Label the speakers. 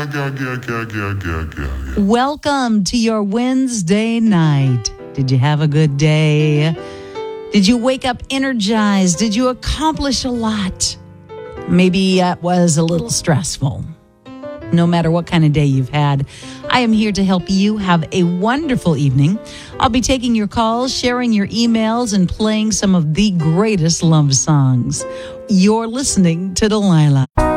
Speaker 1: Welcome to your Wednesday night. Did you have a good day? Did you wake up energized? Did you accomplish a lot? Maybe it was a little stressful. No matter what kind of day you've had, I am here to help you have a wonderful evening. I'll be taking your calls, sharing your emails, and playing some of the greatest love songs. You're listening to Delilah.